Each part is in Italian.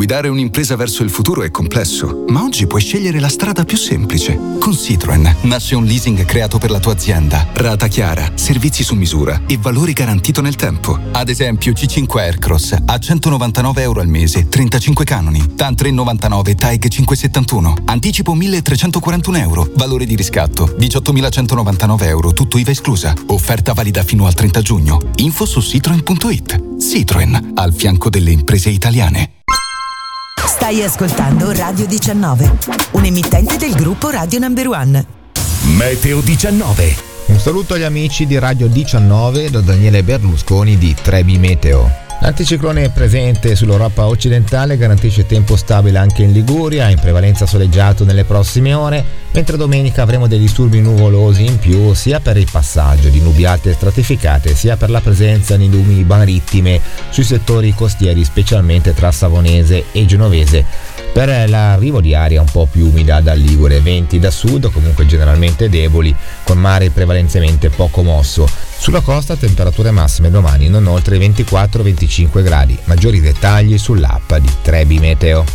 Guidare un'impresa verso il futuro è complesso, ma oggi puoi scegliere la strada più semplice. Con Citroen nasce un leasing creato per la tua azienda. Rata chiara, servizi su misura e valore garantito nel tempo. Ad esempio C5 Aircross a €199 al mese, 35 canoni. TAN 399 TAEG 571. Anticipo €1.341. Valore di riscatto €18.199, tutto IVA esclusa. Offerta valida fino al 30 giugno. Info su citroen.it. Citroen, al fianco delle imprese italiane. Stai ascoltando Radio 19, un emittente del gruppo Radio Number One. Meteo 19. Un saluto agli amici di Radio 19 da Daniele Berlusconi di Trebi Meteo. L'anticiclone presente sull'Europa occidentale garantisce tempo stabile anche in Liguria, in prevalenza soleggiato nelle prossime ore, mentre domenica avremo dei disturbi nuvolosi in più sia per il passaggio di nubi alte stratificate sia per la presenza di nubi marittime sui settori costieri, specialmente tra Savonese e Genovese, per l'arrivo di aria un po' più umida dal Ligure, venti da sud comunque generalmente deboli, con mare prevalentemente poco mosso. Sulla costa temperature massime domani non oltre 24-25 gradi. Maggiori dettagli sull'app di Trebi Meteo.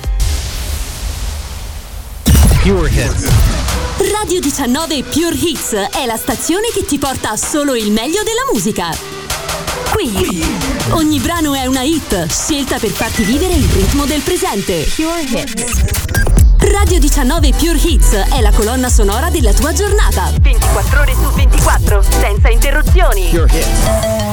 Pure Hits. Radio 19 Pure Hits è la stazione che ti porta solo il meglio della musica. Qui ogni brano è una hit, scelta per farti vivere il ritmo del presente. Pure Hits. Radio 19 Pure Hits è la colonna sonora della tua giornata. 24 ore su 24, senza interruzioni. Pure Hits.